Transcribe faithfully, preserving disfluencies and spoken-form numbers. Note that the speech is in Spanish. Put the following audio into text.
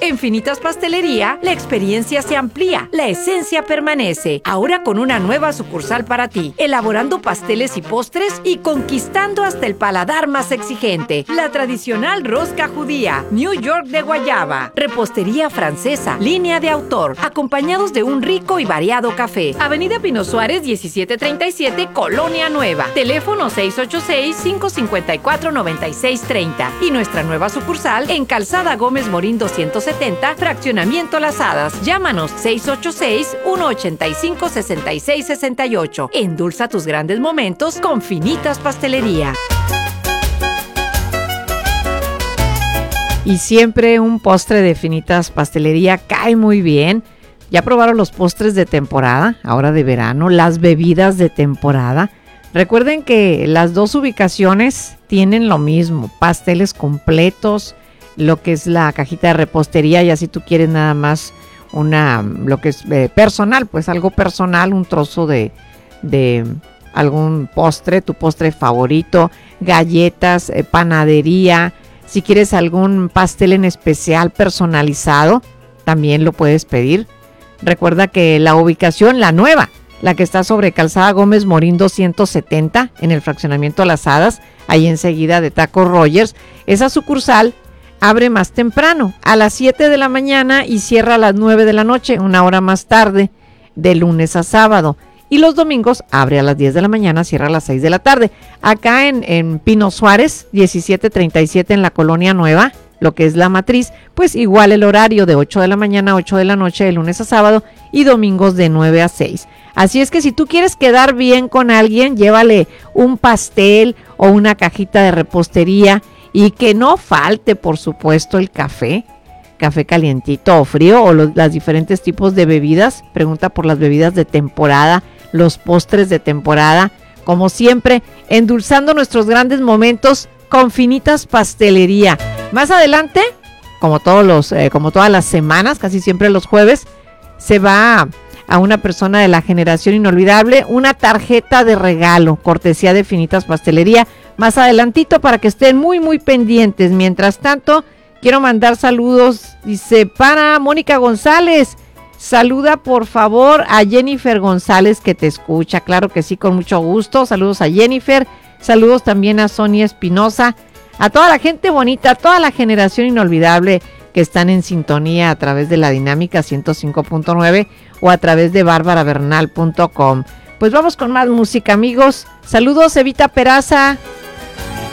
En Finitas Pastelería, la experiencia se amplía, la esencia permanece. Ahora con una nueva sucursal para ti, elaborando pasteles y postres y conquistando hasta el paladar más exigente. La tradicional rosca judía, New York de guayaba, repostería francesa, línea de autor, acompañados de un rico y variado café. Avenida Pino Suárez diecisiete treinta y siete, Colonia Nueva. Teléfono seis ocho seis, cinco cinco cuatro, nueve seis tres cero. Y nuestra nueva sucursal en Calzada Gómez Morín doscientos setenta, Fraccionamiento Las Hadas. Llámanos seis ocho seis, uno ocho cinco, seis seis seis ocho. Endulza tus grandes momentos con Finitas Pastelería. Y siempre un postre de Finitas Pastelería cae muy bien. ¿Ya probaron los postres de temporada, ahora de verano? Las bebidas de temporada. Recuerden que las dos ubicaciones tienen lo mismo, pasteles completos, lo que es la cajita de repostería, y así tú quieres nada más una, lo que es eh, personal, pues algo personal, un trozo de, de algún postre, tu postre favorito, galletas, eh, panadería. Si quieres algún pastel en especial personalizado, también lo puedes pedir. Recuerda que la ubicación, la nueva, la que está sobre Calzada Gómez Morín doscientos setenta, en el Fraccionamiento Las Hadas, ahí enseguida de Taco Rogers, esa sucursal abre más temprano, a las siete de la mañana, y cierra a las nueve de la noche, una hora más tarde, de lunes a sábado. Y los domingos abre a las diez de la mañana, cierra a las seis de la tarde. Acá en, en Pino Suárez, diecisiete treinta y siete, en la Colonia Nueva, lo que es la matriz, pues igual el horario de ocho de la mañana a ocho de la noche, de lunes a sábado, y domingos de nueve a seis. Así es que si tú quieres quedar bien con alguien, llévale un pastel o una cajita de repostería, y que no falte, por supuesto, el café, café calientito o frío, o los las diferentes tipos de bebidas. Pregunta por las bebidas de temporada, los postres de temporada, como siempre, endulzando nuestros grandes momentos con Finitas Pastelería. Más adelante, como todos los, eh, como todas las semanas, casi siempre los jueves, se va a una persona de la generación inolvidable una tarjeta de regalo, cortesía de Finitas Pastelería, más adelantito, para que estén muy muy pendientes. Mientras tanto, quiero mandar saludos, dice, para Mónica González. Saluda por favor a Jennifer González, que te escucha. Claro que sí, con mucho gusto. Saludos a Jennifer, saludos también a Sonia Espinosa, a toda la gente bonita, a toda la generación inolvidable que están en sintonía a través de la Dinámica ciento cinco punto nueve o a través de bárbara bernal punto com. Pues vamos con más música, amigos. Saludos, Evita Peraza.